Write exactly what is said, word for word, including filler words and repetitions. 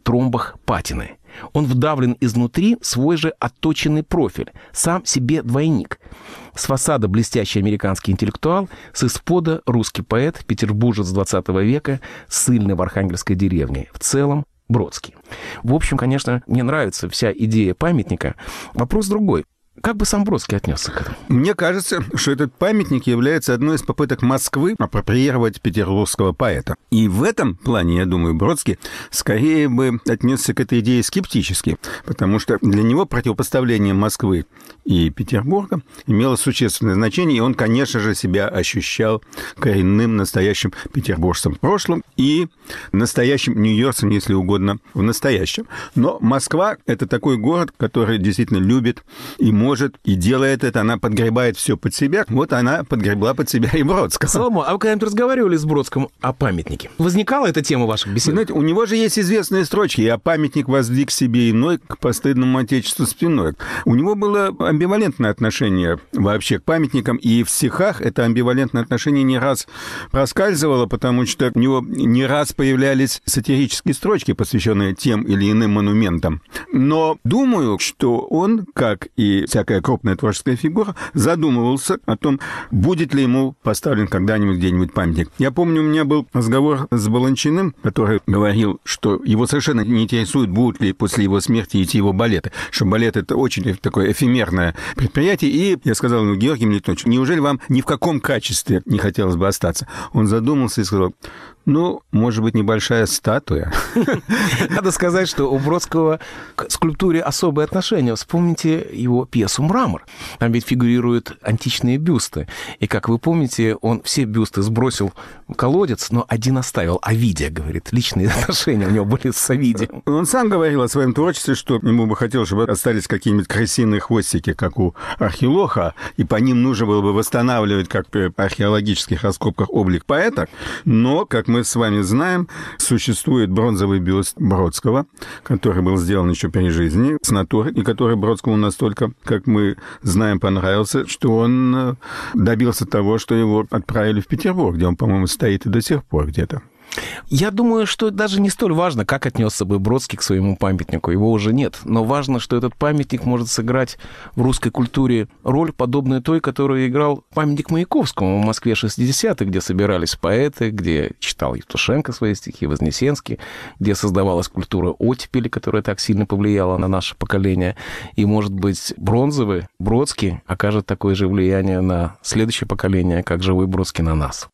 тромбах патины. Он вдавлен изнутри в свой же отточенный профиль, сам себе двойник. С фасада блестящий американский интеллектуал, с испода русский поэт, петербуржец двадцатого века, ссыльный в архангельской деревне. В целом Бродский. В общем, конечно, мне нравится вся идея памятника. Вопрос другой. Как бы сам Бродский отнесся к этому? Мне кажется, что этот памятник является одной из попыток Москвы апроприировать петербургского поэта. И в этом плане, я думаю, Бродский скорее бы отнесся к этой идее скептически, потому что для него противопоставление Москвы и Петербурга имело существенное значение, и он, конечно же, себя ощущал коренным настоящим петербуржцем в прошлом и настоящим нью-йоркцем, если угодно, в настоящем. Но Москва — это такой город, который действительно любит и может, и делает это, она подгребает все под себя. Вот она подгребла под себя и Бродского. Соломон, а вы когда-нибудь разговаривали с Бродским о памятнике? Возникала эта тема в ваших беседах? Знаете, у него же есть известные строчки. «Я памятник воздвиг себе иной, к постыдному отечеству спиной». У него было амбивалентное отношение вообще к памятникам, и в стихах это амбивалентное отношение не раз проскальзывало, потому что у него не раз появлялись сатирические строчки, посвященные тем или иным монументам. Но думаю, что он, как и всякая крупная творческая фигура, задумывался о том, будет ли ему поставлен когда-нибудь где-нибудь памятник. Я помню, у меня был разговор с Баланчиным, который говорил, что его совершенно не интересует, будут ли после его смерти идти его балеты, что балет — это очень такое эфемерное предприятие. И я сказал ему: Георгий Мелитонович, неужели вам ни в каком качестве не хотелось бы остаться? Он задумался и сказал: ну, может быть, небольшая статуя. Надо сказать, что у Бродского к скульптуре особое отношение. Вспомните его пьесу «Мрамор». Там ведь фигурируют античные бюсты. И, как вы помните, он все бюсты сбросил в колодец, но один оставил. Овидия, говорит, личные отношения у него были с Овидием. Он сам говорил о своем творчестве, что ему бы хотелось, чтобы остались какие-нибудь крысиные хвостики, как у архилоха, и по ним нужно было бы восстанавливать, как при археологических раскопках, облик поэта. Но, как мы с вами знаем, существует бронзовый бюст Бродского, который был сделан еще при жизни с натуры, и который Бродскому настолько, как мы знаем, понравился, что он добился того, что его отправили в Петербург, где он, по-моему, стоит и до сих пор где-то. Я думаю, что даже не столь важно, как отнесся бы Бродский к своему памятнику. Его уже нет. Но важно, что этот памятник может сыграть в русской культуре роль, подобную той, которую играл памятник Маяковскому в Москве шестидесятых, где собирались поэты, где читал Евтушенко свои стихи, Вознесенский, где создавалась культура оттепели, которая так сильно повлияла на наше поколение. И, может быть, бронзовый Бродский окажет такое же влияние на следующее поколение, как живой Бродский на нас.